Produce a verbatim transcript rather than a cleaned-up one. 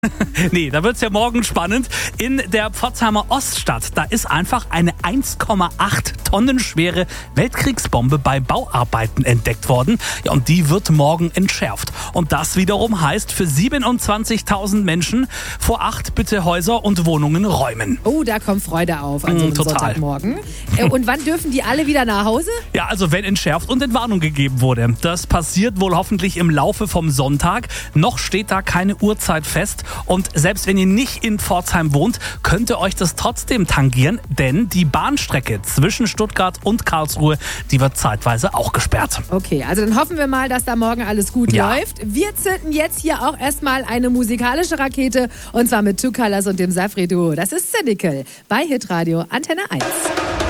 Nee, da wird's ja morgen spannend. In der Pforzheimer Oststadt, da ist einfach eine eins Komma acht Tonnen schwere Weltkriegsbombe bei Bauarbeiten entdeckt worden. Ja, und die wird morgen entschärft. Und das wiederum heißt für siebenundzwanzigtausend Menschen vor acht bitte Häuser und Wohnungen räumen. Oh, da kommt Freude auf an so einem Mm, total. Sonntagmorgen. Äh, Und wann dürfen die alle wieder nach Hause? Ja, also wenn entschärft und Entwarnung gegeben wurde. Das passiert wohl hoffentlich im Laufe vom Sonntag. Noch steht da keine Uhrzeit fest. Und selbst wenn ihr nicht in Pforzheim wohnt, könnt ihr euch das trotzdem tangieren, denn die Bahnstrecke zwischen Stuttgart und Karlsruhe, die wird zeitweise auch gesperrt. Okay, also dann hoffen wir mal, dass da morgen alles gut Ja. läuft. Wir zünden jetzt hier auch erstmal eine musikalische Rakete und zwar mit Two Colors und dem Safri Duo. Das ist Cynical bei Hitradio Antenne eins.